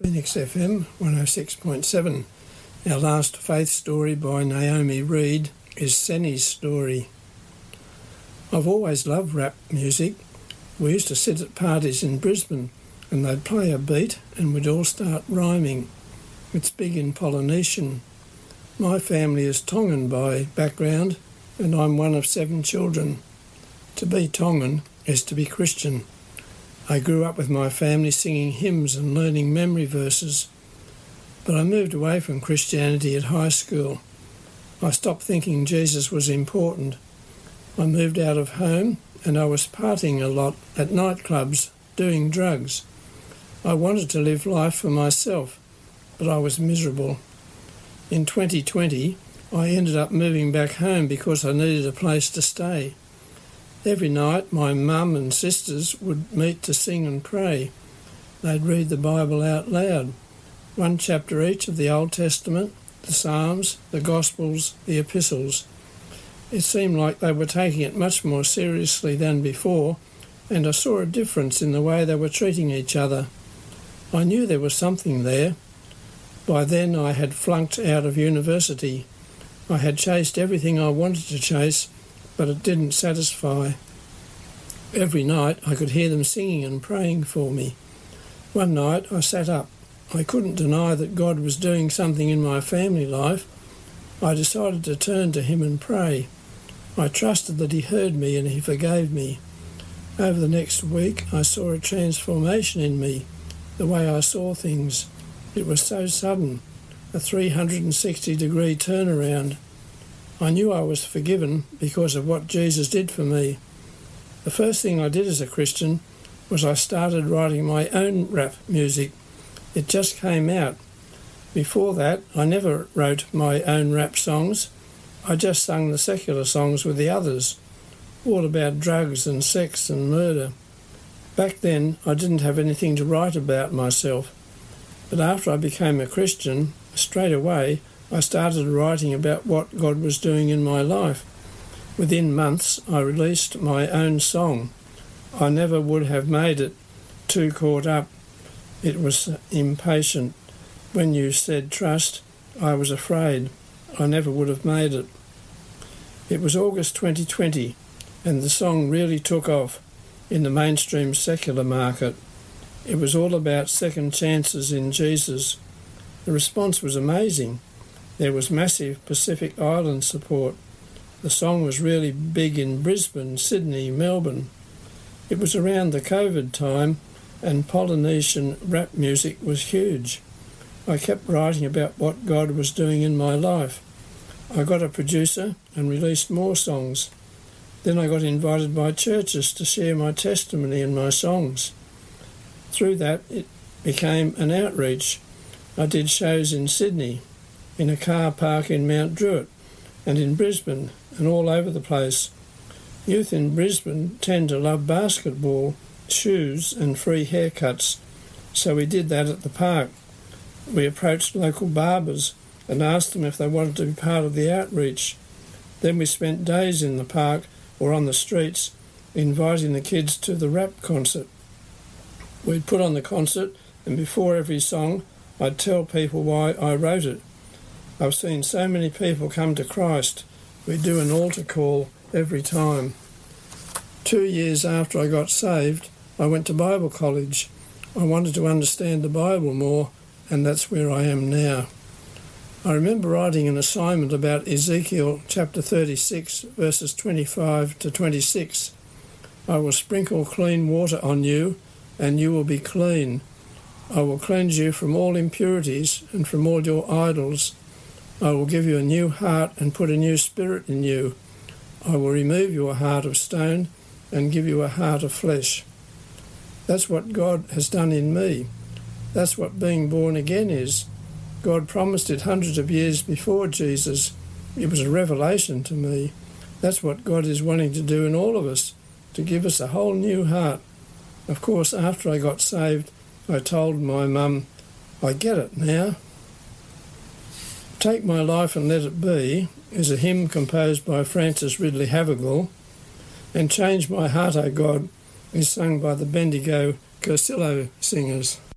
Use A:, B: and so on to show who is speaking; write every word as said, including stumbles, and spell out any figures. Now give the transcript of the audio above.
A: Phoenix F M one oh six point seven. Our last faith story by Naomi Reed is Senny's story. I've always loved rap music. We used to sit at parties in Brisbane and they'd play a beat and we'd all start rhyming. It's big in Polynesian. My family is Tongan by background and I'm one of seven children. To be Tongan is to be Christian. I grew up with my family singing hymns and learning memory verses, but I moved away from Christianity at high school. I stopped thinking Jesus was important. I moved out of home and I was partying a lot at nightclubs, doing drugs. I wanted to live life for myself, but I was miserable. In twenty twenty, I ended up moving back home because I needed a place to stay. Every night my mum and sisters would meet to sing and pray. They'd read the Bible out loud, one chapter each of the Old Testament, the Psalms, the Gospels, the Epistles. It seemed like they were taking it much more seriously than before, and I saw a difference in the way they were treating each other. I knew there was something there. By then I had flunked out of university. I had chased everything I wanted to chase, but it didn't satisfy. Every night I could hear them singing and praying for me. One night I sat up. I couldn't deny that God was doing something in my family life. I decided to turn to him and pray. I trusted that he heard me and he forgave me. Over the next week I saw a transformation in me, the way I saw things. It was so sudden, a three hundred sixty degree turnaround. I knew I was forgiven because of what Jesus did for me. The first thing I did as a Christian was I started writing my own rap music. It just came out. Before that, I never wrote my own rap songs. I just sang the secular songs with the others, all about drugs and sex and murder. Back then, I didn't have anything to write about myself. But after I became a Christian, straight away, I started writing about what God was doing in my life. Within months, I released my own song. I never would have made it. Too caught up. It was impatient. When you said trust, I was afraid. I never would have made it. It was August twenty twenty, and the song really took off in the mainstream secular market. It was all about second chances in Jesus. The response was amazing. There was massive Pacific Island support. The song was really big in Brisbane, Sydney, Melbourne. It was around the COVID time and Polynesian rap music was huge. I kept writing about what God was doing in my life. I got a producer and released more songs. Then I got invited by churches to share my testimony and my songs. Through that, it became an outreach. I did shows in Sydney, in a car park in Mount Druitt, and in Brisbane, and all over the place. Youth in Brisbane tend to love basketball, shoes and free haircuts, so we did that at the park. We approached local barbers and asked them if they wanted to be part of the outreach. Then we spent days in the park or on the streets inviting the kids to the rap concert. We'd put on the concert, and before every song I'd tell people why I wrote it. I've seen so many people come to Christ. We do an altar call every time. Two years after I got saved, I went to Bible college. I wanted to understand the Bible more, and that's where I am now. I remember writing an assignment about Ezekiel chapter thirty-six, verses twenty-five to twenty-six. I will sprinkle clean water on you, and you will be clean. I will cleanse you from all impurities and from all your idols. I will give you a new heart and put a new spirit in you. I will remove your heart of stone and give you a heart of flesh. That's what God has done in me. That's what being born again is. God promised it hundreds of years before Jesus. It was a revelation to me. That's what God is wanting to do in all of us, to give us a whole new heart. Of course, after I got saved, I told my mum, I get it now. Take My Life and Let It Be is a hymn composed by Francis Ridley Havergal, and Change My Heart, O God is sung by the Bendigo Cursillo Singers.